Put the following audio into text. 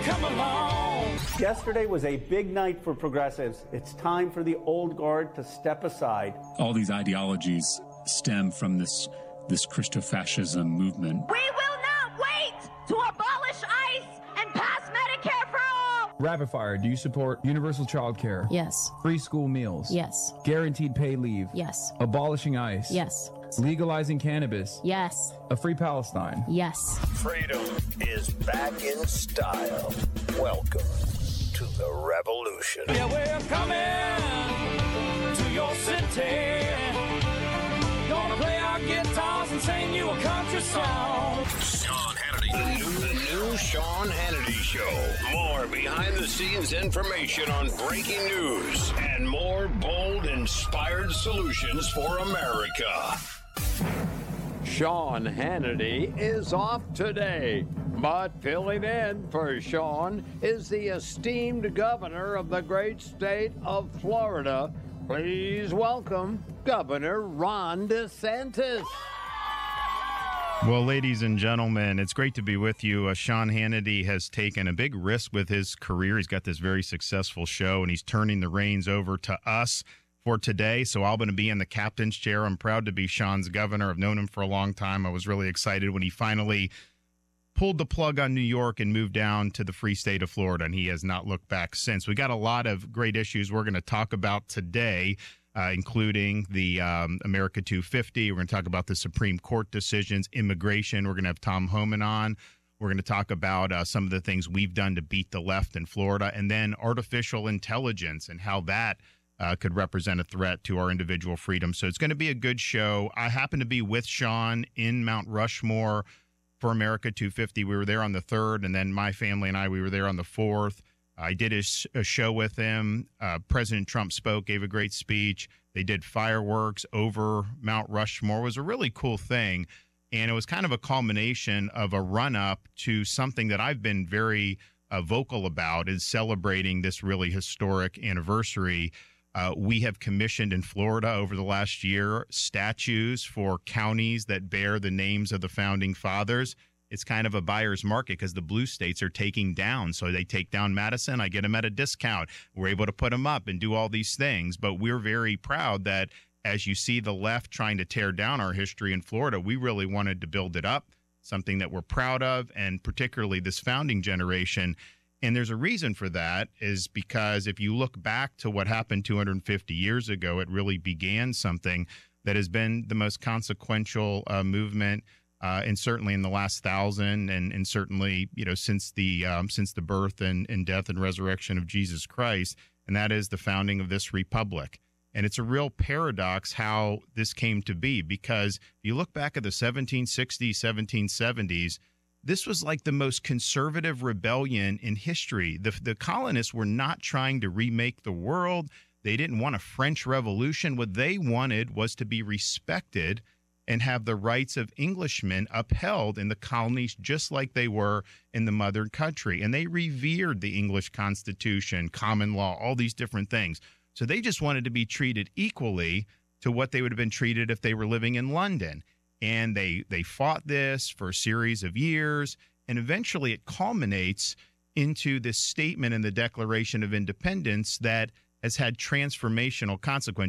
come along. Yesterday was a big night for progressives. It's time for the old guard to step aside. All these ideologies stem from this Christofascism movement. We will not wait to abolish ICE and pass Medicare for all! Rapid fire, do you support universal child care? Yes. Free school meals? Yes. Guaranteed pay leave? Yes. Abolishing ICE? Yes. Legalizing cannabis? Yes. A free Palestine? Yes. Freedom is back in style. Welcome to the revolution. Yeah, we're coming to your city. Gonna play our guitars and sing you a country song. Sean Hannity. The new Sean Hannity Show. More behind-the-scenes information on breaking news and more bold, inspired solutions for America. Sean Hannity is off today, but filling in for Sean is the esteemed governor of the great state of Florida. Please welcome Governor Ron DeSantis. Well, ladies and gentlemen, it's great to be with you. Sean Hannity has taken a big risk with his career. He's got this very successful show, and he's turning the reins over to us for today. So I'm going to be in the captain's chair. I'm proud to be Sean's governor. I've known him for a long time. I was really excited when he finally pulled the plug on New York and moved down to the free state of Florida, and he has not looked back since. We got a lot of great issues we're going to talk about today, including the America 250. We're going to talk about the Supreme Court decisions, immigration. We're going to have Tom Homan on. We're going to talk about some of the things we've done to beat the left in Florida, and then artificial intelligence and how that could represent a threat to our individual freedom. So it's going to be a good show. I happen to be with Sean in Mount Rushmore for America 250. We were there on the 3rd, and then my family and I, we were there on the 4th. I did a show with him. President Trump spoke, gave a great speech. They did fireworks over Mount Rushmore. It was a really cool thing, and it was kind of a culmination of a run-up to something that I've been very vocal about, is celebrating this really historic anniversary. We have commissioned in Florida over the last year statues for counties that bear the names of the founding fathers. It's kind of a buyer's market because the blue states are taking down. So they take down Madison, I get them at a discount. We're able to put them up and do all these things. But we're very proud that as you see the left trying to tear down our history in Florida, we really wanted to build it up, something that we're proud of, and particularly this founding generation. And there's a reason for that, is because if you look back to what happened 250 years ago, it really began something that has been the most consequential movement, and certainly in the last 1,000, and certainly since the birth and death and resurrection of Jesus Christ, and that is the founding of this republic. And it's a real paradox how this came to be, because if you look back at the 1760s, 1770s, this was like the most conservative rebellion in history. The colonists were not trying to remake the world. They didn't want a French Revolution. What they wanted was to be respected and have the rights of Englishmen upheld in the colonies just like they were in the mother country. And they revered the English Constitution, common law, all these different things. So they just wanted to be treated equally to what they would have been treated if they were living in London. And they fought this for a series of years, and eventually it culminates into this statement in the Declaration of Independence that has had transformational consequences.